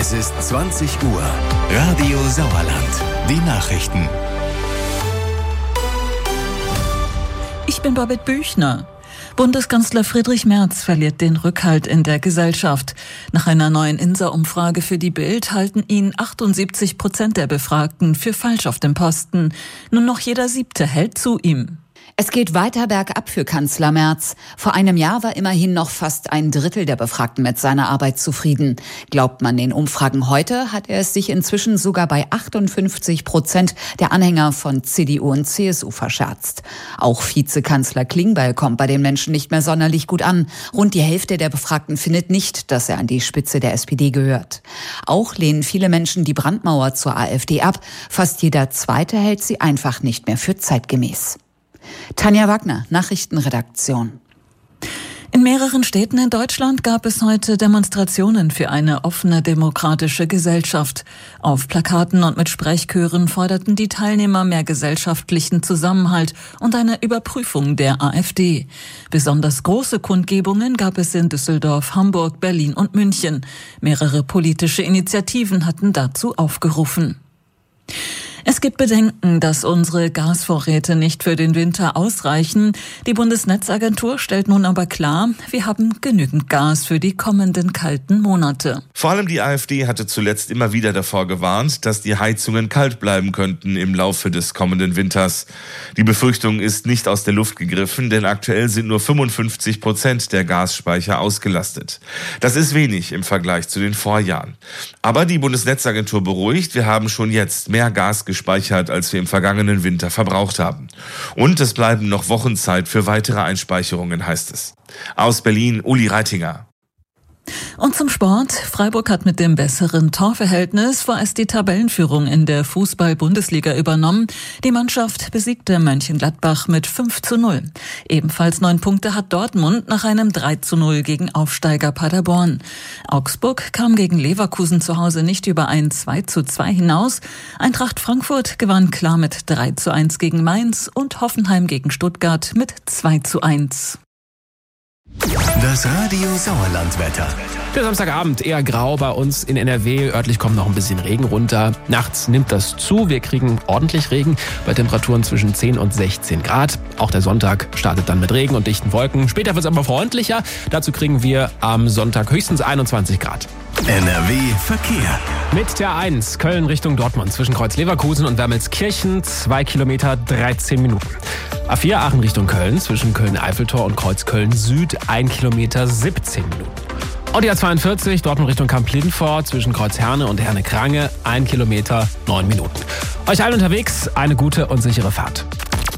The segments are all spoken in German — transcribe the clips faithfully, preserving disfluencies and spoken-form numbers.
Es ist zwanzig Uhr. Radio Sauerland. Die Nachrichten. Ich bin Babette Büchner. Bundeskanzler Friedrich Merz verliert den Rückhalt in der Gesellschaft. Nach einer neuen I N S A-Umfrage für die Bild halten ihn achtundsiebzig Prozent der Befragten für falsch auf dem Posten. Nur noch jeder Siebte hält zu ihm. Es geht weiter bergab für Kanzler Merz. Vor einem Jahr war immerhin noch fast ein Drittel der Befragten mit seiner Arbeit zufrieden. Glaubt man den Umfragen heute, hat er es sich inzwischen sogar bei achtundfünfzig Prozent der Anhänger von C D U und C S U verscherzt. Auch Vizekanzler Klingbeil kommt bei den Menschen nicht mehr sonderlich gut an. Rund die Hälfte der Befragten findet nicht, dass er an die Spitze der S P D gehört. Auch lehnen viele Menschen die Brandmauer zur AfD ab. Fast jeder Zweite hält sie einfach nicht mehr für zeitgemäß. Tanja Wagner, Nachrichtenredaktion. In mehreren Städten in Deutschland gab es heute Demonstrationen für eine offene demokratische Gesellschaft. Auf Plakaten und mit Sprechchören forderten die Teilnehmer mehr gesellschaftlichen Zusammenhalt und eine Überprüfung der AfD. Besonders große Kundgebungen gab es in Düsseldorf, Hamburg, Berlin und München. Mehrere politische Initiativen hatten dazu aufgerufen. Es gibt Bedenken, dass unsere Gasvorräte nicht für den Winter ausreichen. Die Bundesnetzagentur stellt nun aber klar, wir haben genügend Gas für die kommenden kalten Monate. Vor allem die AfD hatte zuletzt immer wieder davor gewarnt, dass die Heizungen kalt bleiben könnten im Laufe des kommenden Winters. Die Befürchtung ist nicht aus der Luft gegriffen, denn aktuell sind nur fünfundfünfzig Prozent der Gasspeicher ausgelastet. Das ist wenig im Vergleich zu den Vorjahren. Aber die Bundesnetzagentur beruhigt, wir haben schon jetzt mehr Gas gespeichert, als wir im vergangenen Winter verbraucht haben. Und es bleiben noch Wochen Zeit für weitere Einspeicherungen, heißt es. Aus Berlin, Uli Reitinger. Und zum Sport. Freiburg hat mit dem besseren Torverhältnis vorerst die Tabellenführung in der Fußball-Bundesliga übernommen. Die Mannschaft besiegte Mönchengladbach mit fünf zu null. Ebenfalls neun Punkte hat Dortmund nach einem drei zu null gegen Aufsteiger Paderborn. Augsburg kam gegen Leverkusen zu Hause nicht über ein zwei zu zwei hinaus. Eintracht Frankfurt gewann klar mit drei zu eins gegen Mainz und Hoffenheim gegen Stuttgart mit zwei zu eins. Das Radio Sauerland-Wetter. Für Samstagabend eher grau bei uns in N R W. Örtlich kommt noch ein bisschen Regen runter. Nachts nimmt das zu. Wir kriegen ordentlich Regen bei Temperaturen zwischen zehn und sechzehn Grad. Auch der Sonntag startet dann mit Regen und dichten Wolken. Später wird es aber freundlicher. Dazu kriegen wir am Sonntag höchstens einundzwanzig Grad. N R W Verkehr. Mit der eins Köln Richtung Dortmund zwischen Kreuz Leverkusen und Wermelskirchen zwei Kilometer dreizehn Minuten. A vier Aachen Richtung Köln zwischen Köln-Eiffeltor und Kreuz Köln Süd ein Kilometer siebzehn Minuten. Und die A zweiundvierzig Dortmund Richtung Kamp-Lindfort zwischen Kreuz Herne und Herne-Krange ein Kilometer neun Minuten. Euch allen unterwegs eine gute und sichere Fahrt.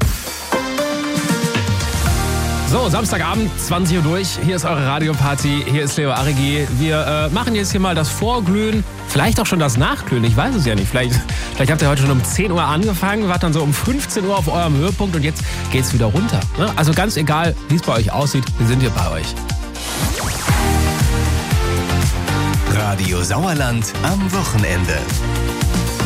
So, Samstagabend, zwanzig Uhr durch. Hier ist eure Radioparty. Hier ist Leo Arigi. Wir äh, machen jetzt hier mal das Vorglühen. Vielleicht auch schon das Nachglühen. Ich weiß es ja nicht. Vielleicht, vielleicht habt ihr heute schon um zehn Uhr angefangen, wart dann so um fünfzehn Uhr auf eurem Höhepunkt und jetzt geht's wieder runter. Ne? Also ganz egal, wie es bei euch aussieht, wir sind hier bei euch. Radio Sauerland am Wochenende.